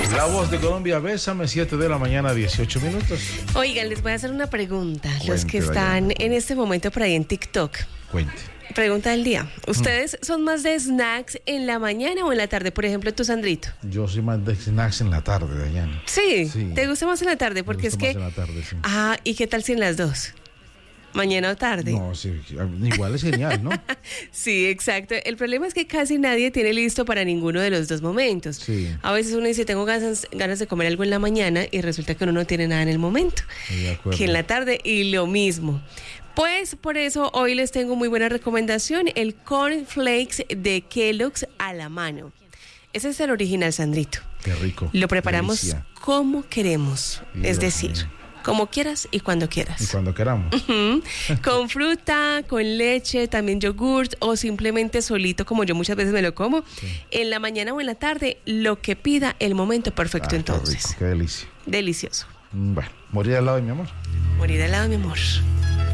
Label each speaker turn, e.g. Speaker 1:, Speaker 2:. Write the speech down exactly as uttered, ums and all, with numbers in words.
Speaker 1: deliciosas.
Speaker 2: La Voz de Colombia, bésame, siete de la mañana, dieciocho minutos.
Speaker 1: Oigan, les voy a hacer una pregunta.
Speaker 2: Cuente,
Speaker 1: Los que están
Speaker 2: Diana.
Speaker 1: en este momento por ahí en TikTok.
Speaker 2: Cuente.
Speaker 1: Pregunta del día. ¿Ustedes mm. son más de snacks en la mañana o en la tarde? Por ejemplo, tú, Sandrito.
Speaker 2: Yo soy más de snacks en la tarde, Dayana.
Speaker 1: ¿Sí?
Speaker 2: Sí.
Speaker 1: ¿Te gusta más en la tarde? Porque es que...
Speaker 2: En la tarde, sí.
Speaker 1: Ah, ¿y qué tal si en las dos? ¿Mañana o tarde?
Speaker 2: No, sí, igual es genial, ¿no?
Speaker 1: Sí, exacto. El problema es que casi nadie tiene listo para ninguno de los dos momentos.
Speaker 2: Sí.
Speaker 1: A veces uno dice, tengo ganas, ganas de comer algo en la mañana y resulta que uno no tiene nada en el momento.
Speaker 2: De acuerdo.
Speaker 1: Que en la tarde y lo mismo. Pues por eso hoy les tengo muy buena recomendación, el Corn Flakes de Kellogg's a la mano. Ese es el original, Sandrito.
Speaker 2: Qué rico.
Speaker 1: Lo preparamos
Speaker 2: Delicia.
Speaker 1: como queremos,
Speaker 2: Dios
Speaker 1: es decir...
Speaker 2: mío.
Speaker 1: Como quieras y cuando quieras.
Speaker 2: Y cuando queramos.
Speaker 1: Uh-huh. Con fruta, con leche, también yogurt o simplemente solito, como yo muchas veces me lo como. Sí. En la mañana o en la tarde, lo que pida, el momento perfecto. Ah, entonces.
Speaker 2: Qué rico, qué delicia.
Speaker 1: Delicioso.
Speaker 2: Bueno, morir al lado de mi amor.
Speaker 1: Morir al lado de mi amor.